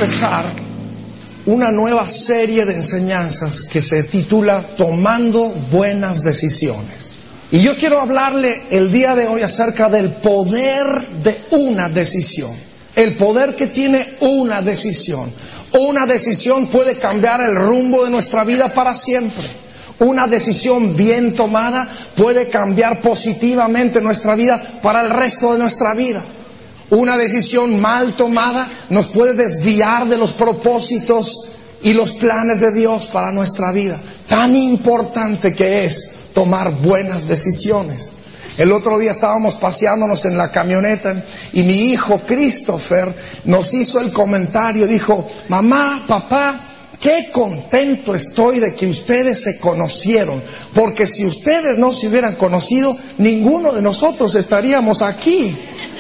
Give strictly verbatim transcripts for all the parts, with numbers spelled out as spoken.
empezar una nueva serie de enseñanzas que se titula Tomando Buenas Decisiones. Y yo quiero hablarle el día de hoy acerca del poder de una decisión. El poder que tiene una decisión. Una decisión puede cambiar el rumbo de nuestra vida para siempre. Una decisión bien tomada puede cambiar positivamente nuestra vida para el resto de nuestra vida. Una decisión mal tomada nos puede desviar de los propósitos y los planes de Dios para nuestra vida. Tan importante que es tomar buenas decisiones. El otro día estábamos paseándonos en la camioneta y mi hijo Christopher nos hizo el comentario, dijo: mamá, papá, qué contento estoy de que ustedes se conocieron, porque si ustedes no se hubieran conocido, ninguno de nosotros estaríamos aquí.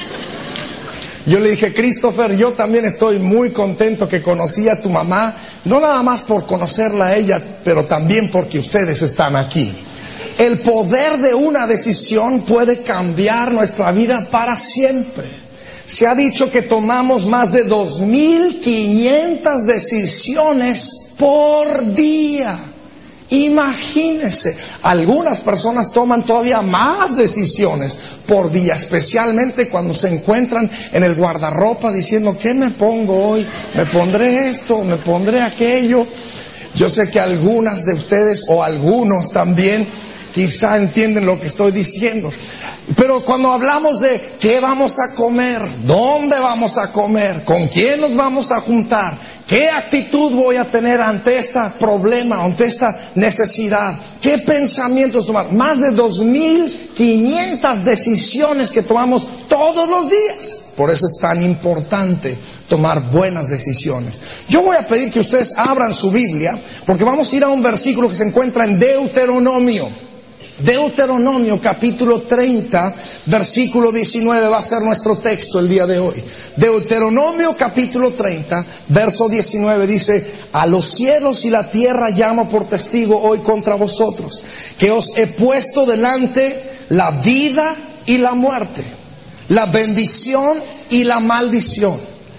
Yo le dije: Christopher, yo también estoy muy contento que conocí a tu mamá, no nada más por conocerla a ella, pero también porque ustedes están aquí. El poder de una decisión puede cambiar nuestra vida para siempre. Se ha dicho que tomamos más de dos mil quinientas decisiones por día. Imagínense, algunas personas toman todavía más decisiones por día, especialmente cuando se encuentran en el guardarropa diciendo: ¿qué me pongo hoy? ¿Me pondré esto? ¿Me pondré aquello? Yo sé que algunas de ustedes, o algunos también, quizá entienden lo que estoy diciendo. Pero cuando hablamos de qué vamos a comer, dónde vamos a comer, con quién nos vamos a juntar, qué actitud voy a tener ante este problema, ante esta necesidad, qué pensamientos tomar, más de dos mil quinientas decisiones que tomamos todos los días. Por eso es tan importante tomar buenas decisiones. Yo voy a pedir que ustedes abran su Biblia, porque vamos a ir a un versículo que se encuentra en Deuteronomio. Deuteronomio capítulo treinta, versículo diecinueve va a ser nuestro texto el día de hoy. Deuteronomio capítulo treinta, verso diecinueve dice: a los cielos y la tierra llamo por testigo hoy contra vosotros, que os he puesto delante la vida y la muerte, la bendición y la maldición.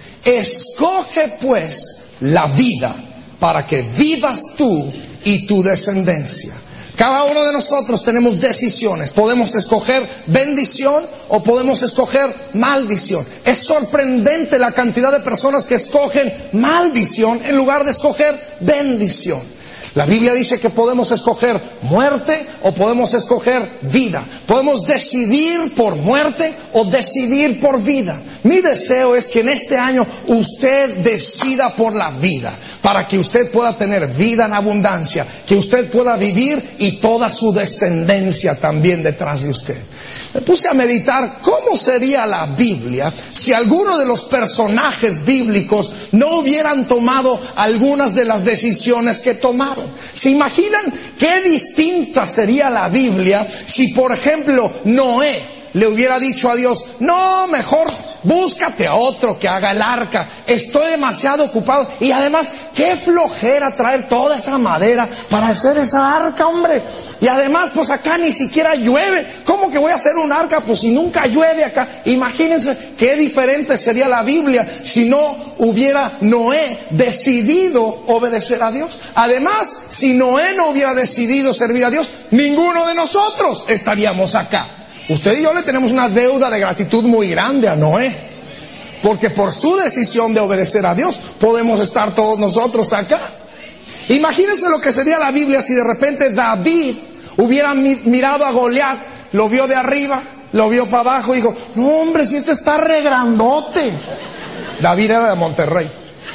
Escoge pues la vida para que vivas tú y tu descendencia. Cada uno de nosotros tenemos decisiones. Podemos escoger bendición o podemos escoger maldición. Es sorprendente la cantidad de personas que escogen maldición en lugar de escoger bendición. La Biblia dice que podemos escoger muerte o podemos escoger vida. Podemos decidir por muerte o decidir por vida. Mi deseo es que en este año usted decida por la vida, para que usted pueda tener vida en abundancia, que usted pueda vivir y toda su descendencia también detrás de usted. Me puse a meditar cómo sería la Biblia si alguno de los personajes bíblicos no hubieran tomado algunas de las decisiones que tomaron. ¿Se imaginan qué distinta sería la Biblia si, por ejemplo, Noé le hubiera dicho a Dios: no, mejor búscate a otro que haga el arca, estoy demasiado ocupado, y además qué flojera traer toda esa madera para hacer esa arca, hombre, y además pues acá ni siquiera llueve, ¿cómo que voy a hacer un arca? Pues si nunca llueve acá. Imagínense qué diferente sería la Biblia si no hubiera Noé decidido obedecer a Dios. Además, si Noé no hubiera decidido servir a Dios, ninguno de nosotros estaríamos acá. Usted y yo le tenemos una deuda de gratitud muy grande a Noé, porque por su decisión de obedecer a Dios podemos estar todos nosotros acá. Imagínense lo que sería la Biblia si de repente David hubiera mirado a Goliat, lo vio de arriba, lo vio para abajo y dijo: no, hombre, si este está re grandote. David era de Monterrey.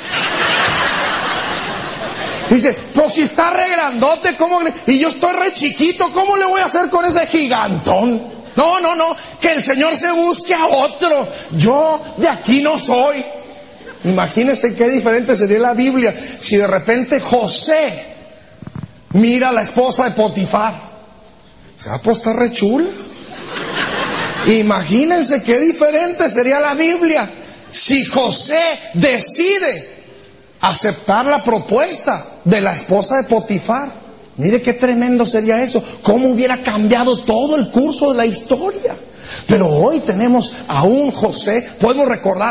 Dice: pues si está re grandote, ¿cómo le... y yo estoy re chiquito, ¿cómo le voy a hacer con ese gigantón? No, no, no, que el Señor se busque a otro. Yo de aquí no soy. Imagínense qué diferente sería la Biblia si de repente José mira a la esposa de Potifar. Se va a postar re chula. Imagínense qué diferente sería la Biblia si José decide aceptar la propuesta de la esposa de Potifar. Mire qué tremendo sería eso, cómo hubiera cambiado todo el curso de la historia. Pero hoy tenemos a un José, podemos recordar